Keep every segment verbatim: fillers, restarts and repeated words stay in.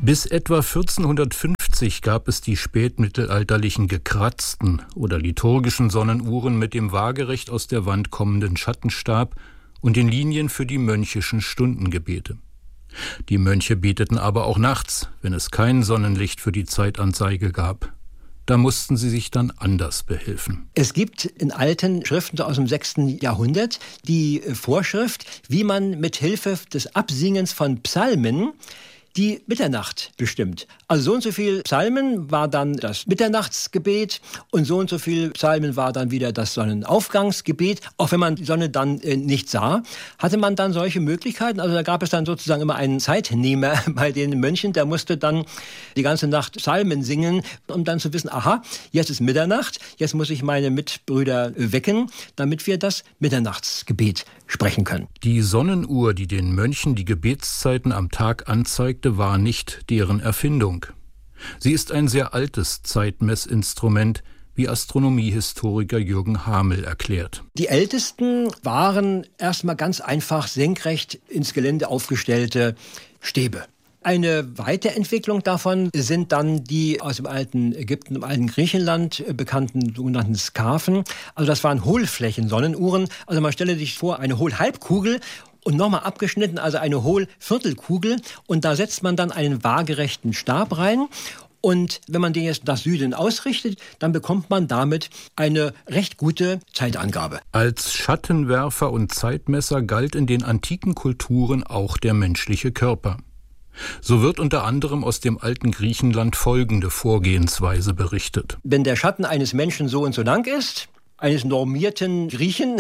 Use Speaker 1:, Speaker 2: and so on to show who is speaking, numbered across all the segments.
Speaker 1: Bis etwa vierzehnhundertfünfzig gab es die spätmittelalterlichen gekratzten oder liturgischen Sonnenuhren mit dem waagerecht aus der Wand kommenden Schattenstab und den Linien für die mönchischen Stundengebete. Die Mönche beteten aber auch nachts, wenn es kein Sonnenlicht für die Zeitanzeige gab. Da mussten sie sich dann anders behelfen.
Speaker 2: Es gibt in alten Schriften aus dem sechsten Jahrhundert die Vorschrift, wie man mit Hilfe des Absingens von Psalmen die Mitternacht bestimmt. Also so und so viel Psalmen war dann das Mitternachtsgebet und so und so viel Psalmen war dann wieder das Sonnenaufgangsgebet. Auch wenn man die Sonne dann äh, nicht sah, hatte man dann solche Möglichkeiten. Also da gab es dann sozusagen immer einen Zeitnehmer bei den Mönchen, der musste dann die ganze Nacht Psalmen singen, um dann zu wissen, aha, jetzt ist Mitternacht, jetzt muss ich meine Mitbrüder wecken, damit wir das Mitternachtsgebet sprechen können.
Speaker 1: Die Sonnenuhr, die den Mönchen die Gebetszeiten am Tag anzeigte, war nicht deren Erfindung. Sie ist ein sehr altes Zeitmessinstrument, wie Astronomiehistoriker Jürgen Hamel erklärt.
Speaker 2: Die ältesten waren erstmal ganz einfach senkrecht ins Gelände aufgestellte Stäbe. Eine Weiterentwicklung davon sind dann die aus dem alten Ägypten, dem alten Griechenland bekannten sogenannten Skarphen. Also das waren Hohlflächen-Sonnenuhren. Also man stelle sich vor, eine Hohlhalbkugel und nochmal abgeschnitten, also eine Hohlviertelkugel. Und da setzt man dann einen waagerechten Stab rein. Und wenn man den jetzt nach Süden ausrichtet, dann bekommt man damit eine recht gute Zeitangabe.
Speaker 1: Als Schattenwerfer und Zeitmesser galt in den antiken Kulturen auch der menschliche Körper. So wird unter anderem aus dem alten Griechenland folgende Vorgehensweise berichtet.
Speaker 2: Wenn der Schatten eines Menschen so und so lang ist, eines normierten Griechen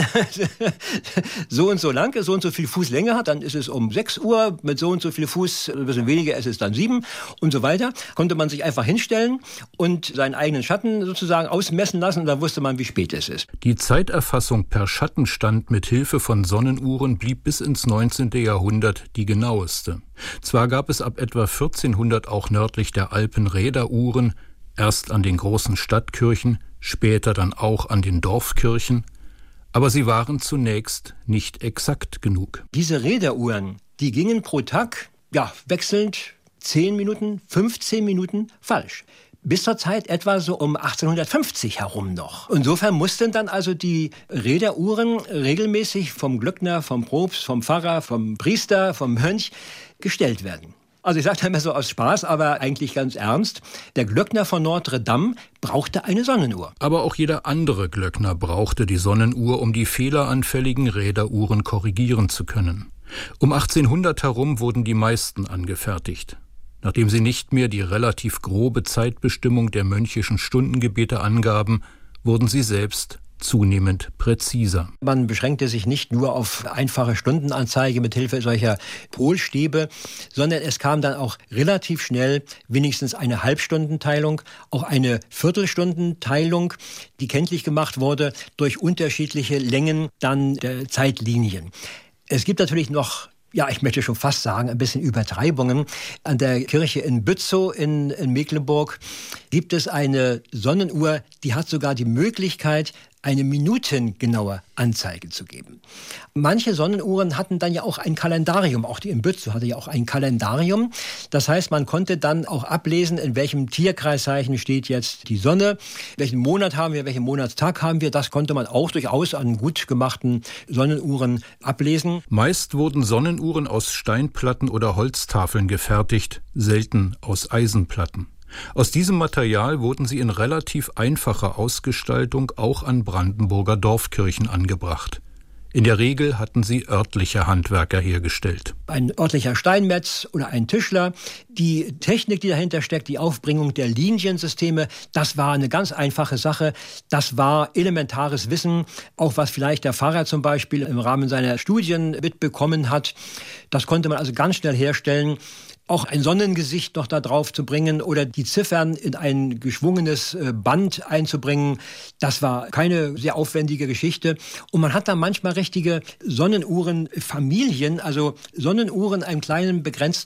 Speaker 2: so und so lang ist, so und so viel Fußlänge hat, dann ist es um sechs Uhr, mit so und so viel Fuß, ein bisschen weniger ist es dann sieben und so weiter. Konnte man sich einfach hinstellen und seinen eigenen Schatten sozusagen ausmessen lassen und dann wusste man, wie spät es ist.
Speaker 1: Die Zeiterfassung per Schattenstand mit Hilfe von Sonnenuhren blieb bis ins neunzehnte Jahrhundert die genaueste. Zwar gab es ab etwa vierzehnhundert auch nördlich der Alpen Räderuhren, erst an den großen Stadtkirchen, später dann auch an den Dorfkirchen, aber sie waren zunächst nicht exakt genug.
Speaker 2: Diese Räderuhren, die gingen pro Tag, ja, wechselnd zehn Minuten, fünfzehn Minuten falsch. Bis zur Zeit etwa so um achtzehnhundertfünfzig herum noch. Insofern mussten dann also die Räderuhren regelmäßig vom Glöckner, vom Propst, vom Pfarrer, vom Priester, vom Mönch gestellt werden. Also ich sage da immer so aus Spaß, aber eigentlich ganz ernst. Der Glöckner von Notre Dame brauchte eine Sonnenuhr.
Speaker 1: Aber auch jeder andere Glöckner brauchte die Sonnenuhr, um die fehleranfälligen Räderuhren korrigieren zu können. Um achtzehnhundert herum wurden die meisten angefertigt. Nachdem sie nicht mehr die relativ grobe Zeitbestimmung der mönchischen Stundengebete angaben, wurden sie selbst zunehmend präziser.
Speaker 2: Man beschränkte sich nicht nur auf einfache Stundenanzeige mit Hilfe solcher Polstäbe, sondern es kam dann auch relativ schnell wenigstens eine Halbstundenteilung, auch eine Viertelstundenteilung, die kenntlich gemacht wurde durch unterschiedliche Längen dann der Zeitlinien. Es gibt natürlich noch, ja, ich möchte schon fast sagen, ein bisschen Übertreibungen. An der Kirche in Bützow in, in Mecklenburg gibt es eine Sonnenuhr, die hat sogar die Möglichkeit, eine minutengenaue Anzeige zu geben. Manche Sonnenuhren hatten dann ja auch ein Kalendarium, auch die in Bützow hatte ja auch ein Kalendarium. Das heißt, man konnte dann auch ablesen, in welchem Tierkreiszeichen steht jetzt die Sonne, welchen Monat haben wir, welchen Monatstag haben wir. Das konnte man auch durchaus an gut gemachten Sonnenuhren ablesen.
Speaker 1: Meist wurden Sonnenuhren aus Steinplatten oder Holztafeln gefertigt, selten aus Eisenplatten. Aus diesem Material wurden sie in relativ einfacher Ausgestaltung auch an Brandenburger Dorfkirchen angebracht. In der Regel hatten sie örtliche Handwerker hergestellt.
Speaker 2: Ein örtlicher Steinmetz oder ein Tischler. Die Technik, die dahinter steckt, die Aufbringung der Liniensysteme, das war eine ganz einfache Sache. Das war elementares Wissen, auch was vielleicht der Pfarrer zum Beispiel im Rahmen seiner Studien mitbekommen hat. Das konnte man also ganz schnell herstellen. Auch ein Sonnengesicht noch da drauf zu bringen oder die Ziffern in ein geschwungenes Band einzubringen, das war keine sehr aufwendige Geschichte. Und man hat da manchmal richtige Sonnenuhrenfamilien, also Sonnenuhren einem kleinen begrenzten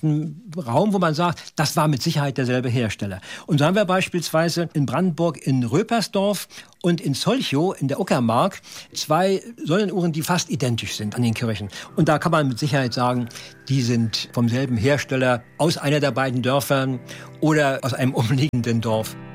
Speaker 2: Raum, wo man sagt, das war mit Sicherheit derselbe Hersteller. Und so haben wir beispielsweise in Brandenburg in Röpersdorf und in Solchow in der Uckermark zwei Sonnenuhren, die fast identisch sind an den Kirchen. Und da kann man mit Sicherheit sagen, die sind vom selben Hersteller aus einer der beiden Dörfern oder aus einem umliegenden Dorf.